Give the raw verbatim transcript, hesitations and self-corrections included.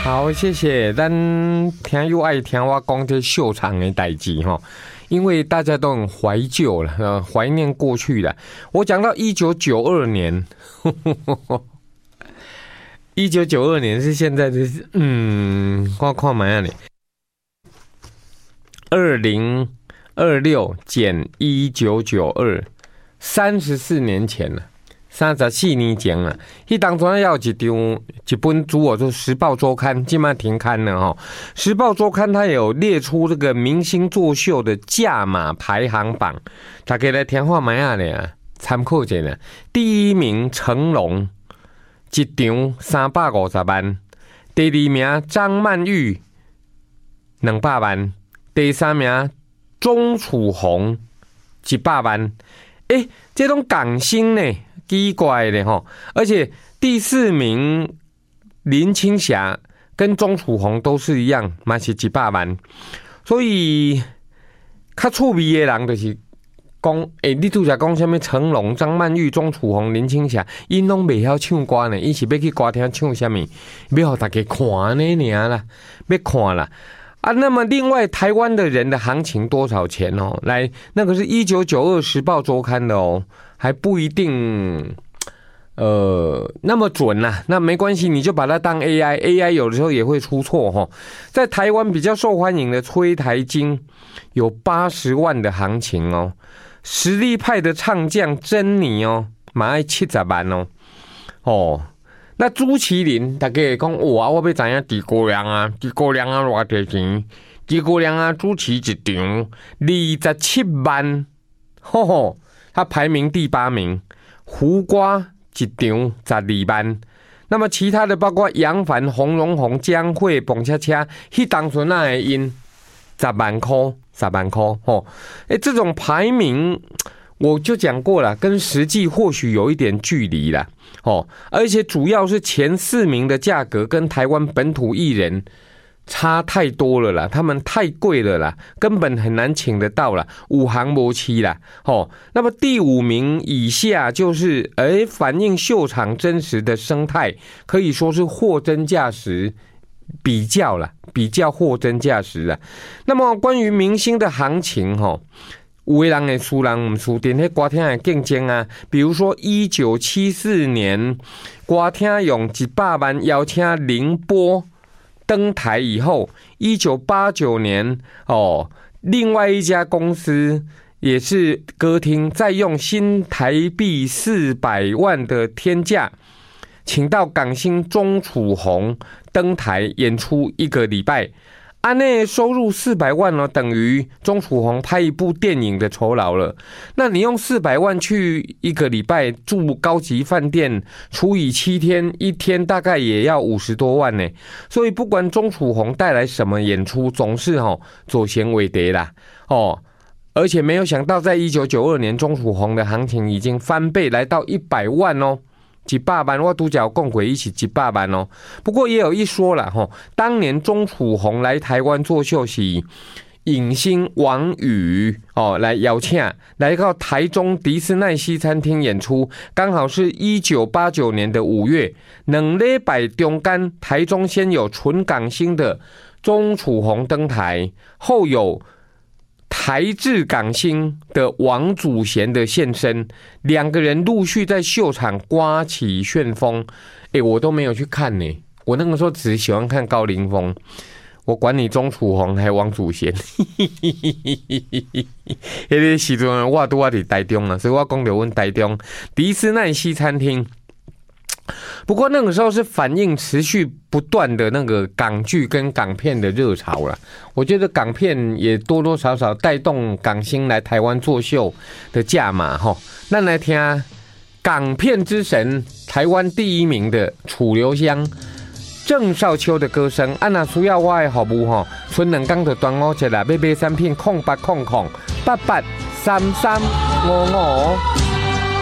好，谢谢。咱听友爱听我讲这秀场的代志哈，因为大家都很怀旧了，呃，怀念过去了。我讲到一九九二年，一九九二年是现在的，嗯，我看买啊你，二零二六减一九九二，三十四年前了。三十四年前了，迄当初要一张一本书哦，就《时报周刊》，现在停刊了哈。《时报周刊》它有列出这个明星作秀的价码排行榜，大家来听话买下咧，参考一下。第一名成龙，一张三百五十万；第二名张曼玉，两百万；第三名钟楚红，一百万。诶，这种港星呢？奇怪的哈，而且第四名林青霞跟钟楚红都是一样，嘛是一百万，所以较趣味的人就是讲，诶，你拄则讲什么成龙、张曼玉、钟楚红、林青霞，因拢袂晓唱歌呢，伊是要去歌厅唱什么，要互大家看呢尔啦，要看啦。啊，那么另外台湾的人的行情多少钱哦？来，那个是一九九二时报周刊的哦，还不一定，呃，那么准啦、啊。那没关系，你就把它当 A I，A I 有的时候也会出错哈、哦。在台湾比较受欢迎的崔台金有八十万的行情哦，实力派的唱将珍妮哦，嘛爱七十万哦，哦。那朱麒麟，大家会讲哇，我要知影诸葛亮啊，诸葛亮啊，偌多钱？诸葛亮啊，主持一场二十七万，吼吼，他排名第八名。胡瓜一场十二万。那么其他的包括杨凡、洪荣宏、江蕙、彭恰恰，迄当初那会因十万块，十万块，吼，哎，这种排名。我就讲过了，跟实际或许有一点距离了哦，而且主要是前四名的价格跟台湾本土艺人差太多了啦，他们太贵了啦，根本很难请得到啦，五行无期啦哦。那么第五名以下就是哎，反映秀场真实的生态，可以说是货真价实。比较啦，比较货真价实啦。那么关于明星的行情哈。有的人会输人唔输，电迄歌厅的竞争啊，比如说一九七四年，歌厅用一百万邀请凌波登台以后，一九八九年哦，另外一家公司也是歌厅，再用新台币四百万的天价，请到港星钟楚红登台演出一个礼拜。安内收入四百万哦，等于钟楚红拍一部电影的酬劳了。那你用四百万去一个礼拜住高级饭店，除以七天，一天大概也要五十多万呢。所以不管钟楚红带来什么演出，总是哦左贤尾蝶啦哦。而且没有想到，在一九九二年，钟楚红的行情已经翻倍，来到一百万哦。一百万，我拄则有讲过一起一百万哦。不过也有一说啦吼，当年钟楚红来台湾作秀时，影星王宇哦来邀请，来到台中迪斯奈西餐厅演出，刚好是一九八九年的五月，两礼拜中间，台中先有纯港星的钟楚红登台，后有。台制港星的王祖贤的现身，两个人陆续在秀场刮起旋风。哎，我都没有去看呢，我那个时候只喜欢看高凌风。我管你钟楚红还王祖贤，那个时阵我拄我伫台中啊，所以我讲到阮台中迪斯奈西餐厅。不过那个时候是反映持续不断的那个港剧跟港片的热潮了。我觉得港片也多多少少带动港星来台湾作秀的价码哈。那来听港片之神台湾第一名的楚留香郑少秋的歌声。啊，那需要我的服务哈，剩两天就端午节啦，要买产品空八空空八八三三五五。